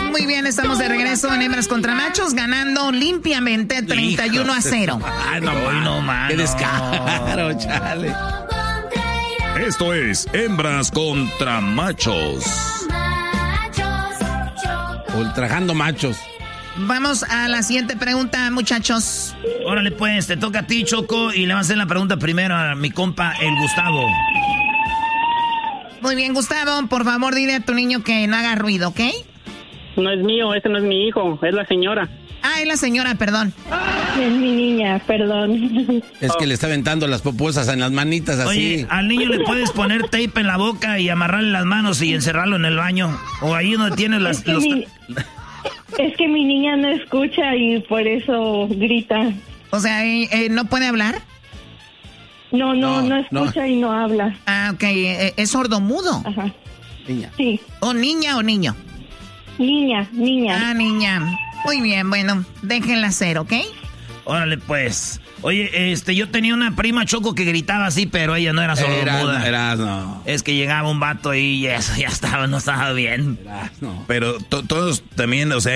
Muy bien, estamos de regreso en Hembras contra Machos, ganando limpiamente 31-0. Ay, no, man. Qué descaro, chale. Esto es Hembras contra Machos. Ultrajando machos. Vamos a la siguiente pregunta, muchachos. Órale, pues, te toca a ti, Choco, y le vas a hacer la pregunta primero a mi compa, el Gustavo. Muy bien, Gustavo, por favor, dile a tu niño que no haga ruido, ¿ok? No es mío, no es mi hijo, es la señora. Ah, es la señora, perdón. Es mi niña, perdón. Es que le está aventando las pupuesas en las manitas así. Oye, al niño le puedes poner tape en la boca y amarrarle las manos y encerrarlo en el baño. O ahí donde tienes las... Es que mi niña no escucha y por eso grita. O sea, ¿no puede hablar? No escucha y no habla. Ah, ok, ¿es sordomudo? Ajá. Niña. Sí. ¿O niña o niño? Niña. Ah, niña. Muy bien, bueno, déjenla ser, ¿ok? Órale, pues. Oye, yo tenía una prima, Choco, que gritaba así, pero ella no era sordomuda. No. Es que llegaba un vato ahí y eso ya estaba, no estaba bien. No. Pero todos también, o sea,